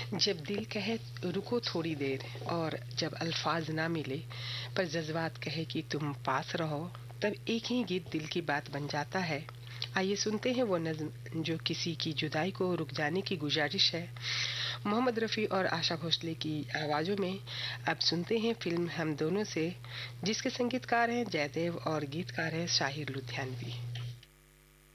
जब दिल कहे रुको थोड़ी देर, और जब अल्फाज ना मिले पर जज्बात कहे कि तुम पास रहो, तब एक ही गीत दिल की बात बन जाता है। आइए सुनते हैं वो नज्म जो किसी की जुदाई को रुक जाने की गुजारिश है। मोहम्मद रफ़ी और आशा भोसले की आवाज़ों में अब सुनते हैं फिल्म हम दोनों से, जिसके संगीतकार हैं जयदेव और गीतकार हैं शाहिर लुधियानवी।